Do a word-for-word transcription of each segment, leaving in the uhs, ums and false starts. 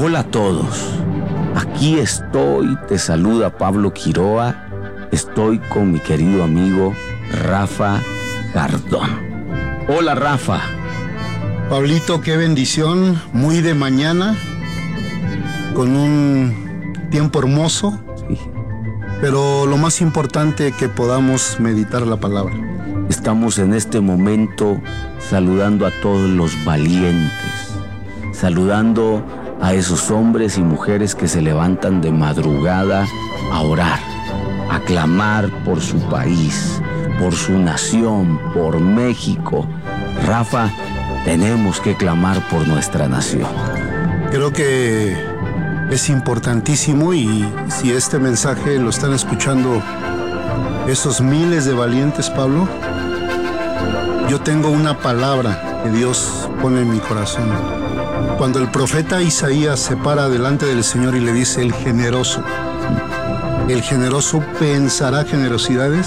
Hola a todos, aquí estoy, te saluda Pablo Quiroa, estoy con mi querido amigo Rafa Gardón. Hola Rafa. Pablito, qué bendición, muy de mañana, con un tiempo hermoso, Sí. pero lo más importante es que podamos meditar la palabra. Estamos en este momento saludando a todos los valientes, saludando a esos hombres y mujeres que se levantan de madrugada a orar, a clamar por su país, por su nación, por México. Rafa, tenemos que clamar por nuestra nación. Creo que es importantísimo, y si este mensaje lo están escuchando esos miles de valientes, Pablo, yo tengo una palabra que Dios pone en mi corazón. Cuando el profeta Isaías se para delante del Señor y le dice: el generoso, el generoso pensará generosidades,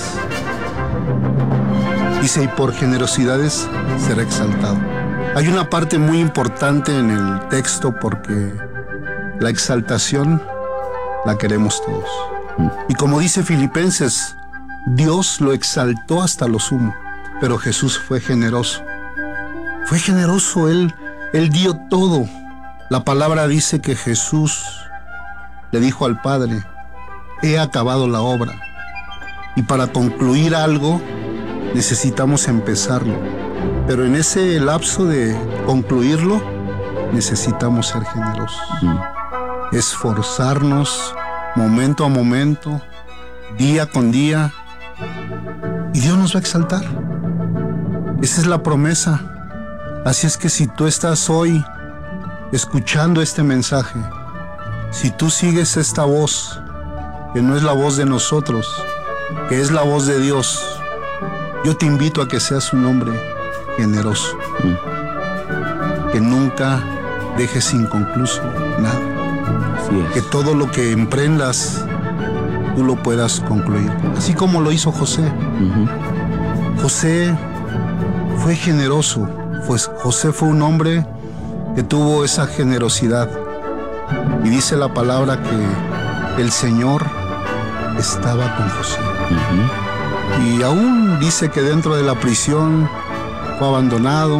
dice, y por generosidades será exaltado. Hay una parte muy importante en el texto, porque la exaltación la queremos todos. Y como dice Filipenses, Dios lo exaltó hasta lo sumo, pero Jesús fue generoso. Fue generoso, Él, Él dio todo. La palabra dice que Jesús le dijo al Padre: he acabado la obra. Y para concluir algo, necesitamos empezarlo. Pero en ese lapso de concluirlo, necesitamos ser generosos. Mm. Esforzarnos momento a momento, día con día, y Dios nos va a exaltar. Esa es la promesa. Así es que si tú estás hoy escuchando este mensaje, si tú sigues esta voz, que no es la voz de nosotros, que es la voz de Dios, yo te invito a que seas un hombre generoso, mm. que nunca dejes inconcluso nada. Así es. Que todo lo que emprendas tú lo puedas concluir, así como lo hizo José. Uh-huh. José fue generoso, pues José fue un hombre que tuvo esa generosidad, y dice la palabra que el Señor estaba con José. Uh-huh. Y aún dice que dentro de la prisión fue abandonado,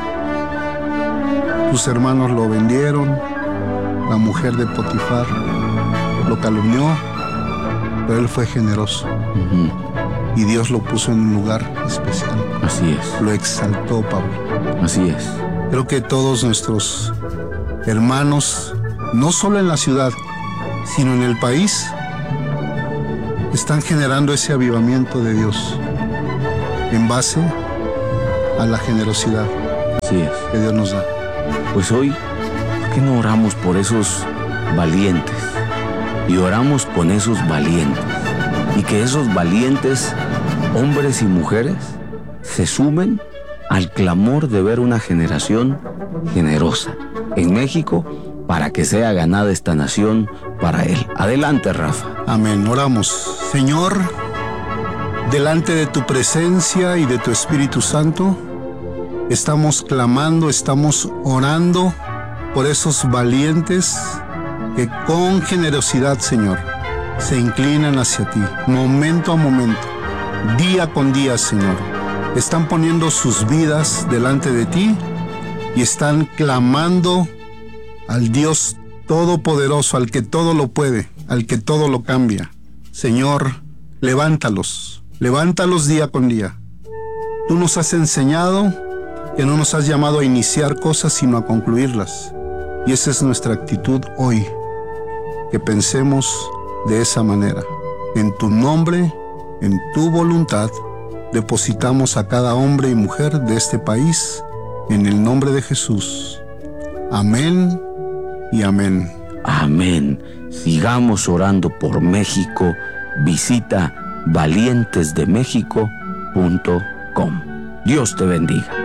sus hermanos lo vendieron, la mujer de Potifar lo calumnió, pero él fue generoso. Uh-huh. Y Dios lo puso en un lugar especial. Así es. Lo exaltó, Pablo. Así es. Creo que todos nuestros hermanos, no solo en la ciudad, sino en el país, están generando ese avivamiento de Dios en base a la generosidad. Así es. Que Dios nos da. Pues hoy, ¿por qué no oramos por esos valientes? Y oramos con esos valientes. Y que esos valientes, hombres y mujeres, se sumen al clamor de ver una generación generosa en México, para que sea ganada esta nación para Él. Adelante, Rafa. Amén. Oramos. Señor, delante de tu presencia y de tu Espíritu Santo, estamos clamando, estamos orando por esos valientes que con generosidad, Señor, se inclinan hacia ti, momento a momento, día con día, Señor. Están poniendo sus vidas delante de ti y están clamando al Dios Todopoderoso, al que todo lo puede, al que todo lo cambia. Señor, levántalos, levántalos día con día. Tú nos has enseñado que no nos has llamado a iniciar cosas, sino a concluirlas. Y esa es nuestra actitud hoy, que pensemos de esa manera. En tu nombre, en tu voluntad, depositamos a cada hombre y mujer de este país, en el nombre de Jesús. Amén y amén. Amén. Sigamos orando por México. Visita valientes de méxico punto com. Dios te bendiga.